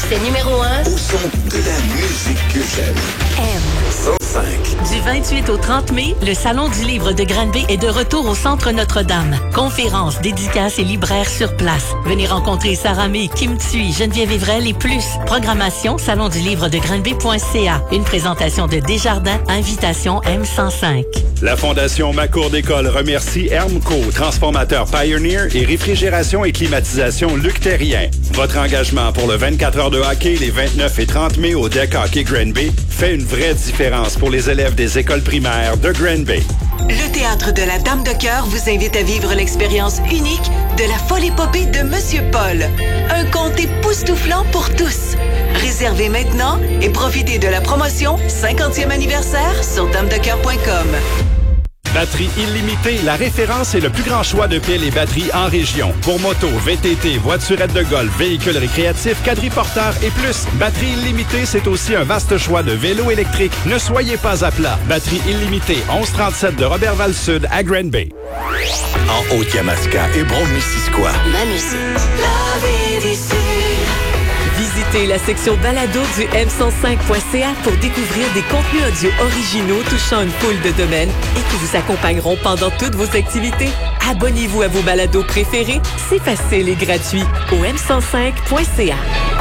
C'est numéro 1. Au son de la musique que j'aime. M. 105. Du 28 au 30 mai, le Salon du livre de Granby est de retour au Centre Notre-Dame. Conférences, dédicaces et libraires sur place. Venez rencontrer Sarah May, Kim Thuy, Geneviève Evrel et plus. Programmation salondulivredegranby.ca. Une présentation de Desjardins, invitation M105. La Fondation Ma Cour d'école remercie Hermco, transformateur Pioneer et réfrigération et climatisation Luc Terrien. Votre engagement pour le 24 heures de hockey les 29 et 30 mai au Deck Hockey Granby fait une vraie différence pour les élèves des écoles primaires de Granby. Le Théâtre de la Dame de Cœur vous invite à vivre l'expérience unique de la folle épopée de Monsieur Paul. Un conte époustouflant pour tous. Réservez maintenant et profitez de la promotion 50e anniversaire sur damedecoeur.com. Batterie illimitée, la référence et le plus grand choix de piles et batteries en région. Pour moto, VTT, voiturette de golf, véhicules récréatifs, quadriporteurs et plus. Batterie illimitée, c'est aussi un vaste choix de vélos électriques. Ne soyez pas à plat. Batterie illimitée, 1137 de Robertval-Sud à Granby. En Haute-Yamaska et Brome-Missisquoi. Ma musique. La vie d'ici. Visitez la section balado du m105.ca pour découvrir des contenus audio originaux touchant une foule de domaines et qui vous accompagneront pendant toutes vos activités. Abonnez-vous à vos balados préférés, c'est facile et gratuit au m105.ca.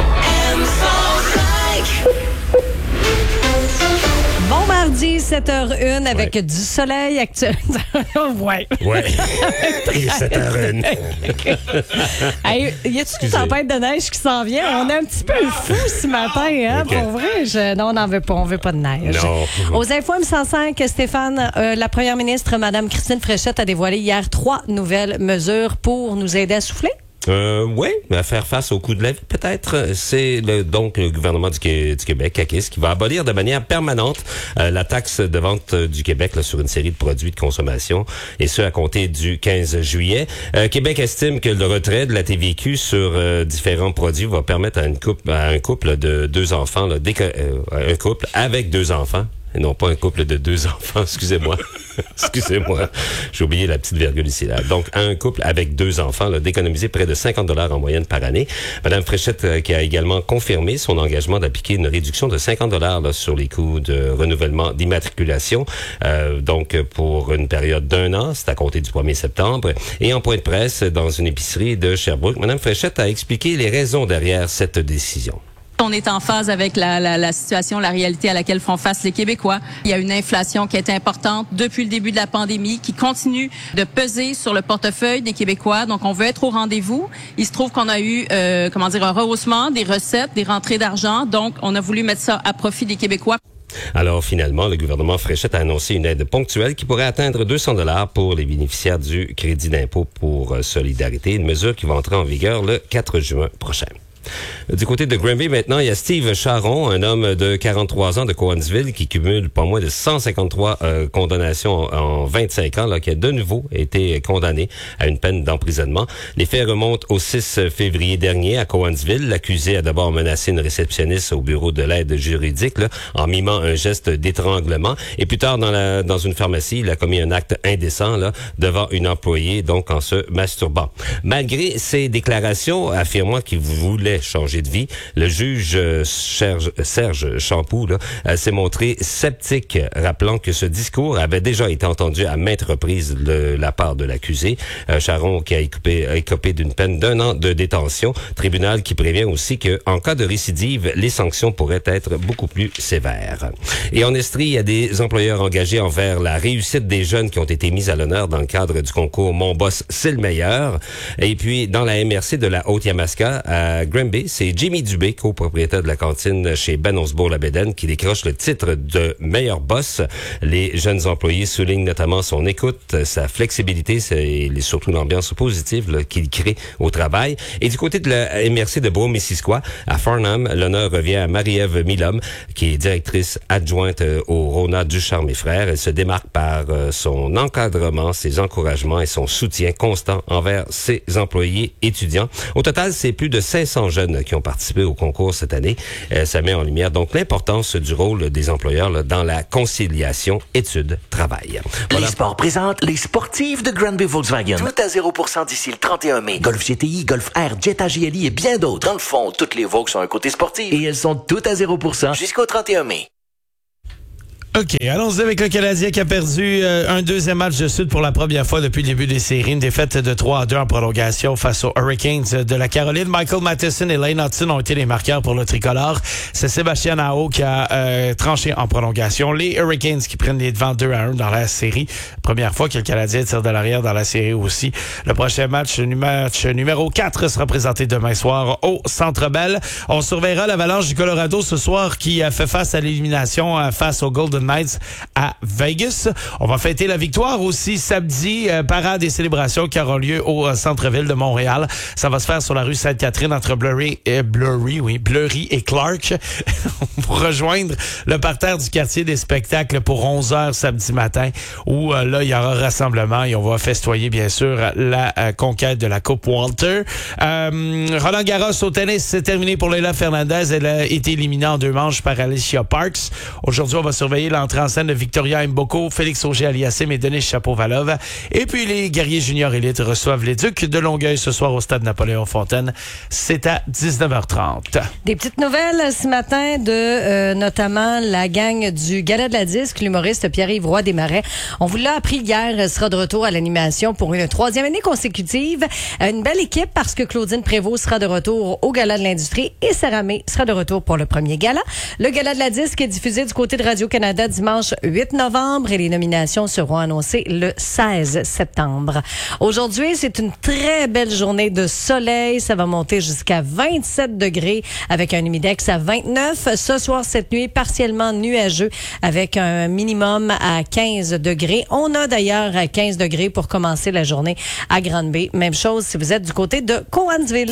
Bon mardi, 7h01 avec du soleil actuel. Ouais. 7h01. Hey, y a-tu une tempête de neige qui s'en vient? On est un petit peu fou ce matin, hein? Okay. Pour vrai, non, on n'en veut pas. On veut pas de neige. Non. Aux infos M105, Stéphane, la première ministre, Mme Christine Fréchette, a dévoilé hier 3 nouvelles mesures pour nous aider à souffler. Oui, à faire face au coût de la vie, peut-être. C'est donc le gouvernement du Québec, CAQIS, qui va abolir de manière permanente la taxe de vente du Québec là, sur une série de produits de consommation, et ce, à compter du 15 juillet. Québec estime que le retrait de la TVQ sur différents produits va permettre à un couple de 2 enfants, là, un couple avec 2 enfants, et non pas un couple de 2 enfants, excusez-moi. Excusez-moi, j'ai oublié la petite virgule ici. Là. Donc, un couple avec 2 enfants là, d'économiser près de 50 $ en moyenne par année. Madame Fréchette qui a également confirmé son engagement d'appliquer une réduction de 50 $ là, sur les coûts de renouvellement d'immatriculation. Donc, pour une période d'1 an, c'est à compter du 1er septembre. Et en point de presse, dans une épicerie de Sherbrooke, Madame Fréchette a expliqué les raisons derrière cette décision. On est en phase avec la situation, la réalité à laquelle font face les Québécois. Il y a une inflation qui est importante depuis le début de la pandémie, qui continue de peser sur le portefeuille des Québécois. Donc, on veut être au rendez-vous. Il se trouve qu'on a eu, un rehaussement des recettes, des rentrées d'argent. Donc, on a voulu mettre ça à profit des Québécois. Alors, finalement, le gouvernement Fréchette a annoncé une aide ponctuelle qui pourrait atteindre 200 $ pour les bénéficiaires du crédit d'impôt pour solidarité, une mesure qui va entrer en vigueur le 4 juin prochain. Du côté de Granby, maintenant, il y a Steve Charron, un homme de 43 ans de Cowansville qui cumule pas moins de 153 condamnations en 25 ans, là, qui a de nouveau été condamné à une peine d'emprisonnement. Les faits remontent au 6 février dernier à Cowansville. L'accusé a d'abord menacé une réceptionniste au bureau de l'aide juridique là, en mimant un geste d'étranglement. Et plus tard, dans une pharmacie, il a commis un acte indécent là, devant une employée, donc en se masturbant. Malgré ces déclarations affirmant qu'il voulait changer de vie, le juge Serge Champoux s'est montré sceptique, rappelant que ce discours avait déjà été entendu à maintes reprises de la part de l'accusé. Charron qui a écopé d'une peine d'1 an de détention. Tribunal qui prévient aussi que, en cas de récidive, les sanctions pourraient être beaucoup plus sévères. Et en Estrie, il y a des employeurs engagés envers la réussite des jeunes qui ont été mis à l'honneur dans le cadre du concours Mon Boss, c'est le meilleur. Et puis, dans la MRC de la Haute-Yamaska, à Granby, c'est Jimmy Dubé, copropriétaire de la cantine chez Ben Osbourne-Labédène, qui décroche le titre de meilleur boss. Les jeunes employés soulignent notamment son écoute, sa flexibilité et surtout l'ambiance positive là, qu'il crée au travail. Et du côté de la MRC de Brome-Missisquoi, à Farnham, l'honneur revient à Marie-Ève Milhomme, qui est directrice adjointe au Rona Ducharme et Frères. Elle se démarque par son encadrement, ses encouragements et son soutien constant envers ses employés étudiants. Au total, c'est plus de 500 jeunes qui ont participé au concours cette année. Ça met en lumière donc l'importance du rôle des employeurs là, dans la conciliation études-travail. Voilà. Les sports présentent les sportives de Granby Volkswagen. Tout à 0% d'ici le 31 mai. Golf GTI, Golf R, Jetta GLI et bien d'autres. Dans le fond, toutes les Volks ont un côté sportif. Et elles sont toutes à 0% jusqu'au 31 mai. OK, allons-y avec le Canadien qui a perdu un deuxième match de suite pour la première fois depuis le début des séries. Une défaite de 3-2 en prolongation face aux Hurricanes de la Caroline. Michael Matheson et Lane Hudson ont été les marqueurs pour le tricolore. C'est Sébastien Aho qui a tranché en prolongation. Les Hurricanes qui prennent les devants 2-1 dans la série. Première fois que le Canadien tire de l'arrière dans la série aussi. Le prochain match numéro 4 sera présenté demain soir au Centre Bell. On surveillera l'Avalanche du Colorado ce soir qui a fait face à l'élimination face aux Golden Knights à Vegas. On va fêter la victoire aussi samedi, parade et célébration qui aura lieu au centre-ville de Montréal. Ça va se faire sur la rue Sainte-Catherine entre Bleury et Clark pour rejoindre le parterre du quartier des spectacles pour 11h samedi matin où là, il y aura rassemblement et on va festoyer bien sûr la conquête de la Coupe Walter. Roland Garros au tennis, c'est terminé pour Leila Fernandez. Elle a été éliminée en 2 manches par Alicia Parks. Aujourd'hui, on va surveiller l'entrée en scène de Victoria Mboko, Félix Auger-Aliassime et Denis Chapovalov. Et puis les guerriers juniors élites reçoivent les Ducs de Longueuil ce soir au stade Napoléon-Fontaine. C'est à 19h30. Des petites nouvelles ce matin de notamment la gang du Gala de la Disque, l'humoriste Pierre-Yves Roy Desmarais. On vous l'a appris hier, sera de retour à l'animation pour une 3e année consécutive. Une belle équipe parce que Claudine Prévost sera de retour au Gala de l'Industrie et Sarah May sera de retour pour le premier gala. Le Gala de la Disque est diffusé du côté de Radio-Canada dimanche 8 novembre et les nominations seront annoncées le 16 septembre. Aujourd'hui, c'est une très belle journée de soleil. Ça va monter jusqu'à 27 degrés avec un humidex à 29. Ce soir, cette nuit, partiellement nuageux avec un minimum à 15 degrés. On a d'ailleurs 15 degrés pour commencer la journée à Granby. Même chose si vous êtes du côté de Cowansville.